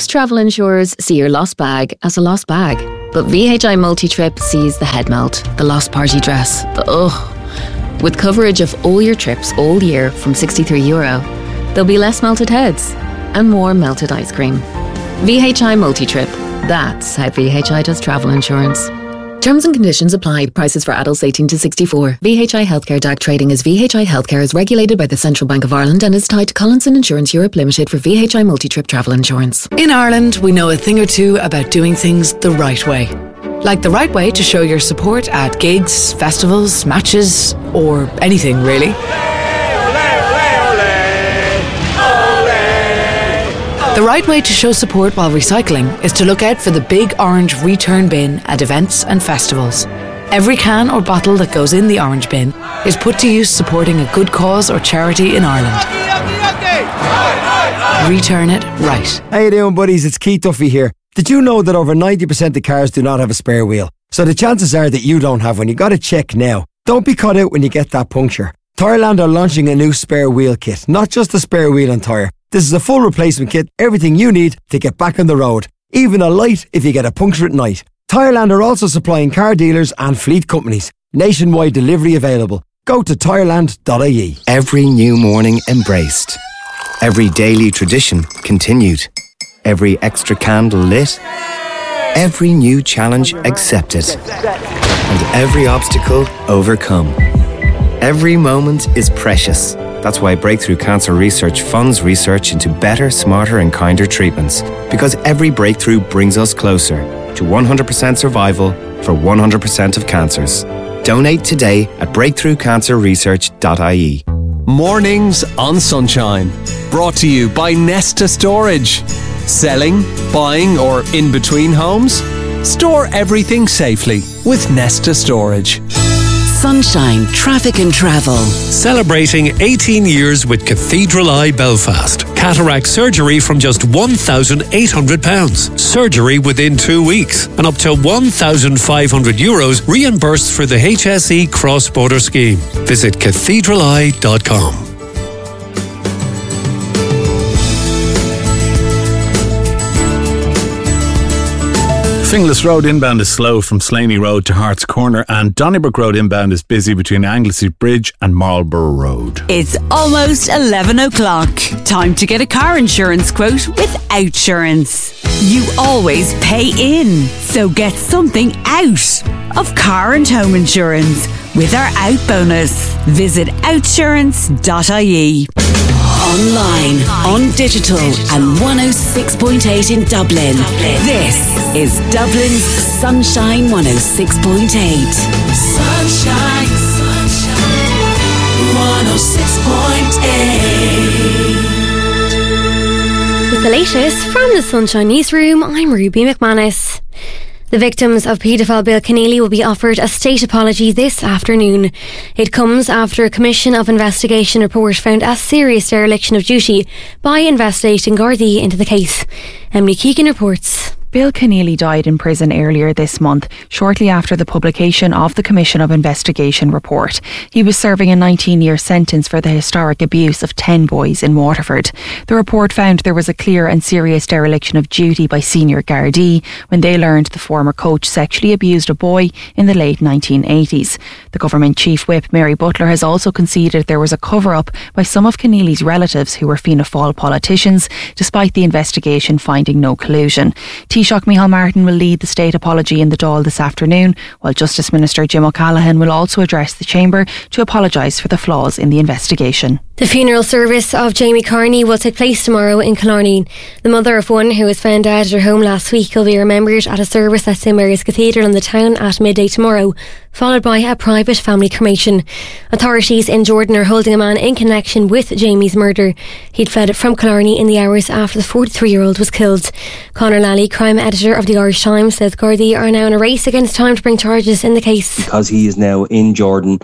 Most travel insurers see your lost bag as a lost bag. But VHI Multi-Trip sees the head melt, the lost party dress, the ugh. With coverage of all your trips all year from €63, there'll be less melted heads and more melted ice cream. VHI Multi-Trip. That's how VHI does travel insurance. Terms and conditions apply. Prices for adults 18 to 64. VHI Healthcare DAC trading as VHI Healthcare is regulated by the Central Bank of Ireland and is tied to Collinson Insurance Europe Limited for VHI Multi-Trip travel insurance. In Ireland, we know a thing or two about doing things the right way. Like the right way to show your support at gigs, festivals, matches, or anything really. The right way to show support while recycling is to look out for the big orange return bin at events and festivals. Every can or bottle that goes in the orange bin is put to use supporting a good cause or charity in Ireland. Return it right. How you doing, buddies? It's Keith Duffy here. Did you know that over 90% of cars do not have a spare wheel? So the chances are that you don't have one. You got to check now. Don't be caught out when you get that puncture. Tyreland are launching a new spare wheel kit, not just a spare wheel and tyre. This is a full replacement kit, everything you need to get back on the road. Even a light if you get a puncture at night. Tyreland are also supplying car dealers and fleet companies. Nationwide delivery available. Go to tyreland.ie. Every new morning embraced. Every daily tradition continued. Every extra candle lit. Every new challenge accepted. And every obstacle overcome. Every moment is precious. That's why Breakthrough Cancer Research funds research into better, smarter and kinder treatments. Because every breakthrough brings us closer to 100% survival for 100% of cancers. Donate today at breakthroughcancerresearch.ie. Mornings on Sunshine. Brought to you by Nesta Storage. Selling, buying or in between homes? Store everything safely with Nesta Storage. Sunshine Traffic and Travel. Celebrating 18 years with Cathedral Eye Belfast. Cataract surgery from just £1,800. Surgery within 2 weeks. And up to €1,500 reimbursed for the HSE cross-border scheme. Visit cathedraleye.com. Finglas Road inbound is slow from Slaney Road to Hart's Corner, and Donnybrook Road inbound is busy between Anglesey Bridge and Marlborough Road. It's almost 11 o'clock. Time to get a car insurance quote with Outsurance. You always pay in, so get something out of car and home insurance with our Out bonus. Visit outsurance.ie. Online, on digital and 106.8 in Dublin. This is Dublin's Sunshine 106.8. Sunshine, sunshine, 106.8. With the latest from the Sunshine Newsroom, I'm Ruby McManus. The victims of paedophile Bill Keneally will be offered a state apology this afternoon. It comes after a Commission of Investigation report found a serious dereliction of duty by investigating Gardaí into the case. Emily Keegan reports. Bill Keneally died in prison earlier this month, shortly after the publication of the Commission of Investigation report. He was serving a 19-year sentence for the historic abuse of 10 boys in Waterford. The report found there was a clear and serious dereliction of duty by senior Gardaí when they learned the former coach sexually abused a boy in the late 1980s. The government chief whip, Mary Butler, has also conceded there was a cover-up by some of Keneally's relatives who were Fianna Fáil politicians, despite the investigation finding no collusion. Taoiseach Micheál Martin will lead the state apology in the Dáil this afternoon, while Justice Minister Jim O'Callaghan will also address the Chamber to apologise for the flaws in the investigation. The funeral service of Jamie Carney will take place tomorrow in Killarney. The mother of one who was found dead at her home last week will be remembered at a service at St Mary's Cathedral in the town at midday tomorrow, followed by a private family cremation. Authorities in Jordan are holding a man in connection with Jamie's murder. He'd fled from Killarney in the hours after the 43-year-old was killed. Conor Lally, crime editor of the Irish Times, says Gardaí are now in a race against time to bring charges in the case. Because he is now in Jordan,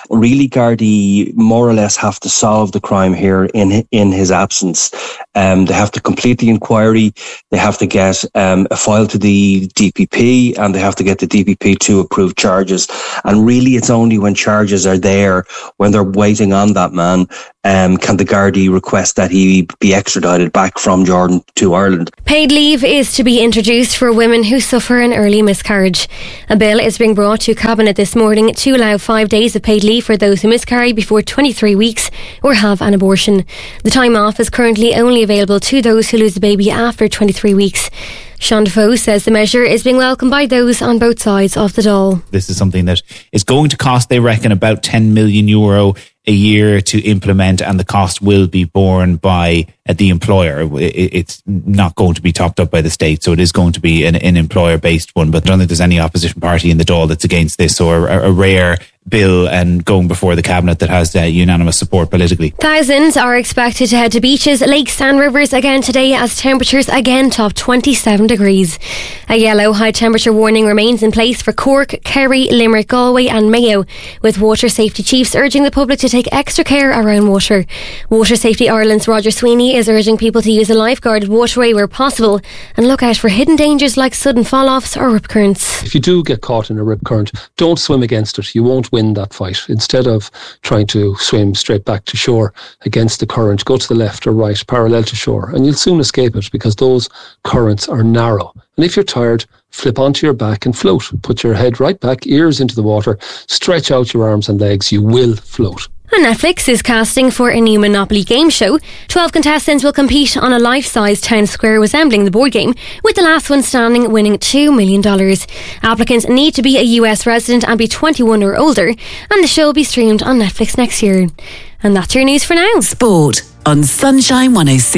really Gardaí more or less have to solve the crime here in his absence. They have to complete the inquiry, they have to get a file to the DPP, and they have to get the DPP to approve charges. And really it's only when charges are there, when they're waiting on that man, can the Gardaí request that he be extradited back from Jordan to Ireland. Paid leave is to be introduced for women who suffer an early miscarriage. A bill is being brought to Cabinet this morning to allow 5 days of paid leave for those who miscarry before 23 weeks or have an abortion. The time off is currently only available to those who lose a baby after 23 weeks. Sean Defoe says the measure is being welcomed by those on both sides of the Dáil. This is something that is going to cost, they reckon, about €10 million a year to implement, and the cost will be borne by the employer. It's not going to be topped up by the state, so it is going to be an employer-based one. But I don't think there's any opposition party in the Dáil that's against this, or a rare bill and going before the Cabinet that has unanimous support politically. Thousands are expected to head to beaches, lakes and rivers again today as temperatures again top 27 degrees. A yellow high temperature warning remains in place for Cork, Kerry, Limerick, Galway and Mayo, with water safety chiefs urging the public to take extra care around water. Water Safety Ireland's Roger Sweeney is urging people to use a lifeguarded waterway where possible and look out for hidden dangers like sudden fall-offs or rip currents. If you do get caught in a rip current, don't swim against it. You won't win that fight. Instead of trying to swim straight back to shore against the current, go to the left or right, parallel to shore, and you'll soon escape it because those currents are narrow. And if you're tired, flip onto your back and float. Put your head right back, ears into the water, stretch out your arms and legs. You will float. And Netflix is casting for a new Monopoly game show. 12 contestants will compete on a life-size town square resembling the board game, with the last one standing winning $2 million. Applicants need to be a US resident and be 21 or older, and the show will be streamed on Netflix next year. And that's your news for now. Sport on Sunshine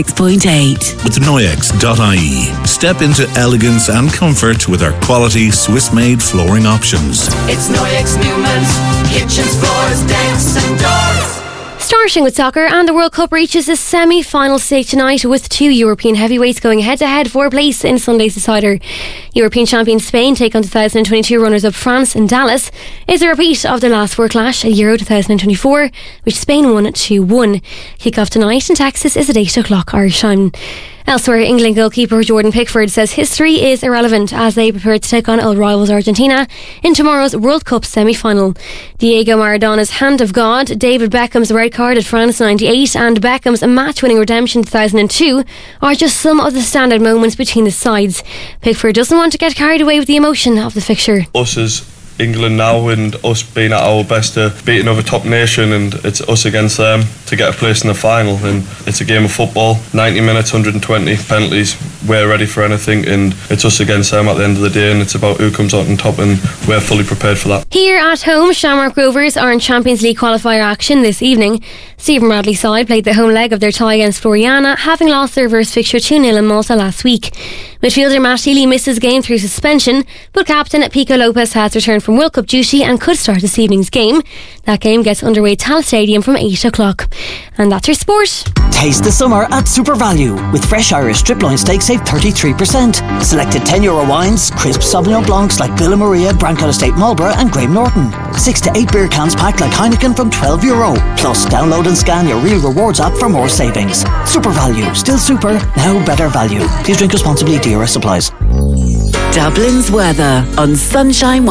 106.8. With Noyex.ie. Step into elegance and comfort with our quality Swiss-made flooring options. It's Noyex Newman's kitchens, floors, decks and doors. Starting with soccer, and the World Cup reaches a semi-final stage tonight with two European heavyweights going head-to-head for a place in Sunday's decider. European champion Spain take on 2022 runners-up France in Dallas. It's a repeat of their last four clash at Euro 2024, which Spain won 2-1. Kick-off tonight in Texas is at 8 o'clock Irish time. Elsewhere, England goalkeeper Jordan Pickford says history is irrelevant as they prepare to take on old rivals Argentina in tomorrow's World Cup semi-final. Diego Maradona's hand of God, David Beckham's red card at France 98 and Beckham's match-winning redemption 2002 are just some of the standout moments between the sides. Pickford doesn't want to get carried away with the emotion of the fixture. Us as England now, and us being at our best to beat another top nation, and it's us against them to get a place in the final. And it's a game of football, 90 minutes, 120 penalties. We're ready for anything, and it's us against them at the end of the day, and it's about who comes out on top, and we're fully prepared for that. Here at home, Shamrock Rovers are in Champions League qualifier action this evening. Stephen Bradley's side played the home leg of their tie against Floriana, having lost their reverse fixture 2-0 in Malta last week. Midfielder Matt Healy misses game through suspension, but captain Pico Lopez has returned from World Cup duty and could start this evening's game. That game gets underway at Tal Stadium from 8 o'clock. And that's your sport. Taste the summer at Super Value. With fresh Irish strip loin steak, save 33%. Selected €10 wines, crisp Sauvignon Blancs like Villa Maria, Brancourt Estate Marlborough and Graham Norton. 6 to 8 beer cans packed like Heineken from €12. Plus, download and scan your Real Rewards app for more savings. Super Value. Still super, now better value. Please drink responsibly. DRS supplies. Dublin's weather on Sunshine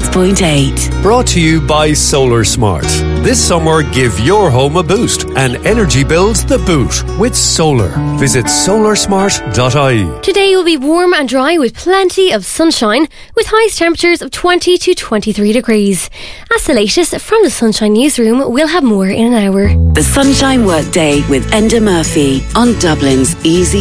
106.8. Brought to you by Solar Smart. This summer, give your home a boost and energy bills the boot with solar. Visit solarsmart.ie. Today will be warm and dry with plenty of sunshine, with highest temperatures of 20 to 23 degrees. As the latest from the Sunshine Newsroom, we'll have more in an hour. The Sunshine Workday with Enda Murphy on Dublin's Easy